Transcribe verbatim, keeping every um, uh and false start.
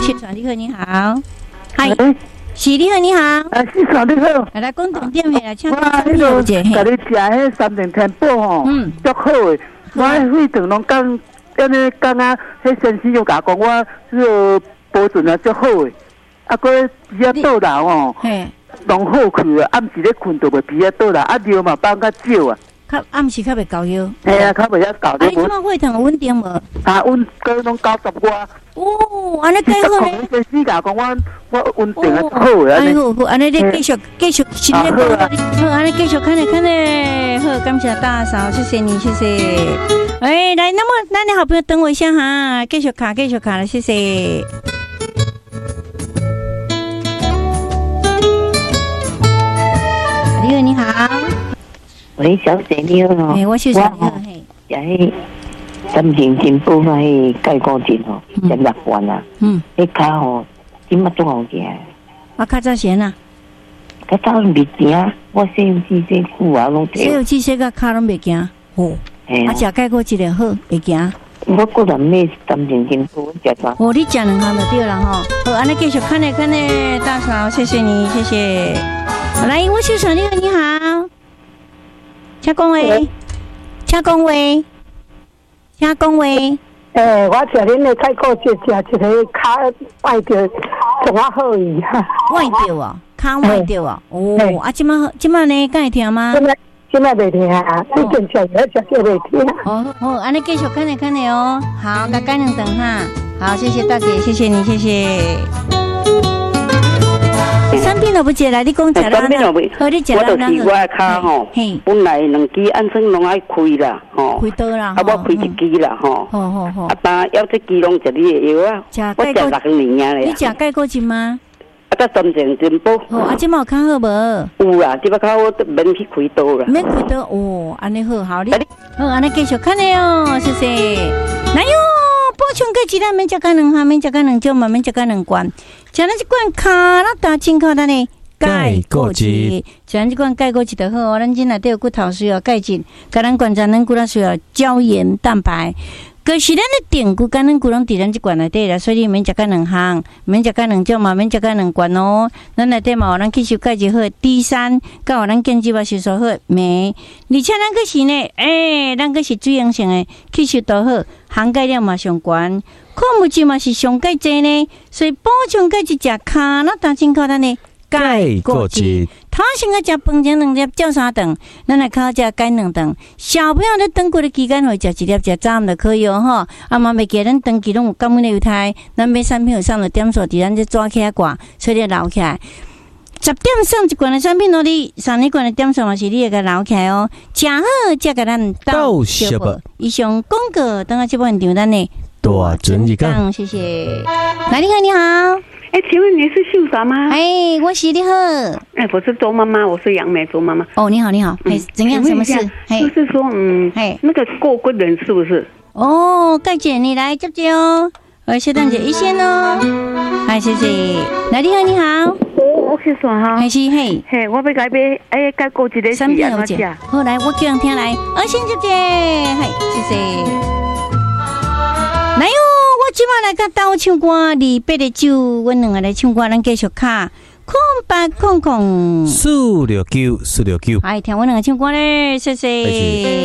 宣传你好，你好，嗨，是你好，你好， 啊，宣传你好， 来来讲重点的啦，请我讲迄个解。 甲你食迄三重天宝吼， 嗯， 足好诶。我迄阵拢讲，安尼讲啊，迄先生又甲讲我迄个保存啊足好诶，啊，佮皮啊倒流吼， 嘿， 拢好去啊，暗时咧困就袂皮啊倒流，啊尿嘛放较少啊。 较暗时较袂够药。 嘿啊，较袂遐搞啊， 得你即马血糖有稳定无？ 啊，阮哥拢九十外。 哦，安尼介好咧。 先生甲讲我我稳定啊好诶，安尼。 好好，安尼你继续继续新的工作，好，安尼继续看咧看咧，好，感谢大嫂，谢谢你，谢谢。哎，来，那么咱的好朋友等我一下哈，继续卡，继续卡了，谢谢。你好，你好。 喂，小姐你好哦。 哎，我是小姐，嘿。 也迄三重金宝嘛，迄钙固醇吼，十六罐啊。嗯。迄骹吼，即马做好行。 我较早先啊。 较早袂行，我洗有机洗久啊，拢。 洗有机洗个骹拢袂行，哦。啊，食钙固醇就好，会行。 我个人买三重金宝，食啥？ 哦，你食两项就对了吼。好，安尼继续看咧看咧，大嫂，谢谢你，谢谢。来，我秀爽，你好，你好。请讲话，请讲话，请讲话。 诶，我食恁的钙固醇，食一个骹坏着，仲啊好伊哈。 坏着哦，骹坏着哦。哦，啊，即马即马呢，敢会听吗？ 现在现在袂听啊，你正常要食就袂听。 哦，好，安尼继续看咧看咧哦。好，甲干两顿哈。好，谢谢大姐，谢谢你，谢谢。产品都不接来，你讲食啦？ 产品都不， 好，你食啦？我就是我的骹吼，本来两支安装拢爱开啦，吼， 开刀啦， 啊，我开一支啦，吼， 好好好， 啊，但要这支拢食你的药啊，我食六年啊咧。 你食钙固醇吗？ 啊，甲三重金宝。 哦，啊，即马有较好无？ 有啦，即马较好，免去开刀啦。 免开刀哦，安尼好，好你，好，安尼继续看咧哦，谢谢。来哟。补充钙质，咱免食到两项，免食到两种嘛，免食到两罐。食咱这罐卡拉达进口的呢，钙固质。食咱这罐钙固质就好哦。咱今内底有骨头需要钙质，甲咱观察咱骨头需要胶原蛋白。可是咱的定骨跟咱骨拢伫咱这罐内底啦，所以你免食到两项，免食到两种嘛，免食到两罐哦。咱内底嘛有咱吸收钙质好 D 三，甲有咱经济嘛吸收好镁，而且咱个是呢，诶、欸，咱个是水溶性的，吸收都好，含钙量嘛上悬，矿物质嘛是上钙质呢，所以补充钙质食卡那大进口的呢。钙固质，通常个食饭前两粒，照三顿，咱来靠食钙两顿。小朋友咧长骨的期间，会食一粒，食早暗就可以哦吼。啊嘛袂记咱长期拢有感染的犹太，咱买产品有上了点数，伫咱这抓起来挂，所以留起来。十点上一罐的产品咯，你上一罐的点数嘛是你会甲留起来哦。食好才甲咱到小宝。以上广告，等下这部分场咱呢大准一讲， 谢谢。来，你好，你好。 哎，请问你是秀嫂吗？ 哎，我是你好。 哎，我是周妈妈，我是杨梅周妈妈。 哦，你好，你好。哎、嗯，怎样？什么事？ 就是说，嗯，哎，那个过骨人是不是？ 哦，盖姐，你来接接哦。呃，小蛋姐一线哦。哎，谢谢。来，你好，你好。 我去算哈。 还是嘿。 嘿，我要改买，哎，改过一个产品有姐。好，来，我叫人听来。二线姐姐，嘿，谢谢。来哟。我即马来甲斗唱歌，二八的酒，阮两个来唱歌，咱继续卡空八空空四六九四六九， 哎，听阮两个唱歌咧，谢谢。